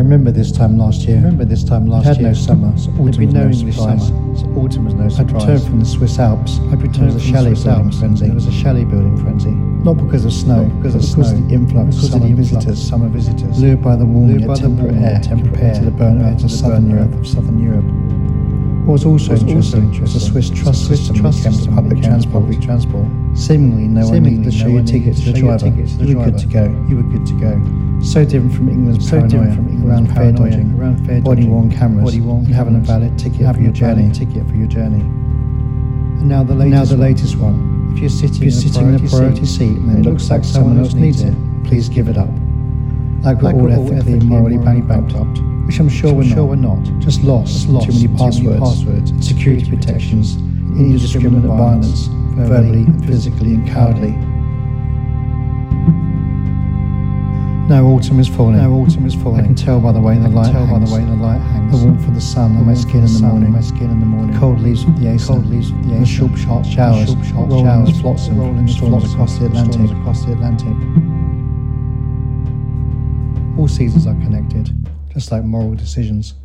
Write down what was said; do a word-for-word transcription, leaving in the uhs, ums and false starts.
remember this time last year. I remember this time last Had year. no summer, so autumn There'd been was no no English surprise. summer, so autumn was no I'd surprise. returned from the Swiss Alps. I'd returned There was a from chalet the Swiss building Alps. frenzy. There was a chalet building frenzy. Not because of snow, Not because but of because snow, of the influx because of of the summer influx visitors. of summer visitors. Lured by the warm Lured yet by the temperate warm air yet temperate compared to air the burnt compared earth to of the southern burnt Europe. earth of southern Europe. What was also What was also interesting was the Swiss interesting trust was the Swiss system when trust it came to system when public it came to transport. public transport. Seemingly, no one Seemingly, needed to show no you a one ticket needed to to the show you a driver. ticket to the You were good to driver. go. You were good to go. So different from England's So paranoia different from England's around fare paranoia dodging, around fare body dodging, worn cameras, body worn and having a cameras, valid ticket for having your a valid journey. ticket for your journey. And now the latest, now the one. latest one. If you're sitting, If you're sitting in a priority seat seat and it looks like someone else needs it, please give it up. Like we're Like all we're all ethically and ethically morally and morally bankrupt, bankrupt, which I'm sure which we're I'm not. sure we're not. Just lost, Just lost too many too many passwords, passwords, security protections, indiscriminate violence, verbally, physically, and cowardly. Now autumn is falling. Now autumn is falling. I can tell by the way the I can light tell by hangs. the way the light hangs. The warmth of the sun on my skin in the morning. My skin in the morning. The cold leaves of the ace. Cold leaves of the And the ace. short, sharp showers. Short, sharp rolling showers. as flotsam Rolling as storms flotsam across the Atlantic. storms across the Atlantic. All seasons are connected, just like moral decisions.